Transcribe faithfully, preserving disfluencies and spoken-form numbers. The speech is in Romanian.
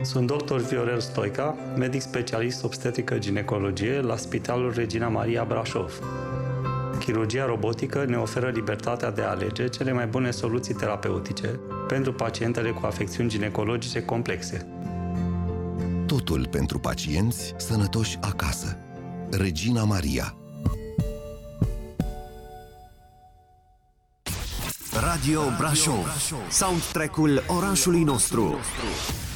Sunt doctor Viorel Stoica, medic specialist obstetrică ginecologie la Spitalul Regina Maria Brașov. Chirurgia robotică ne oferă libertatea de a alege cele mai bune soluții terapeutice pentru pacientele cu afecțiuni ginecologice complexe. Totul pentru pacienți sănătoși acasă. Regina Maria. Radio Brașov. Soundtrack-ul orașului nostru.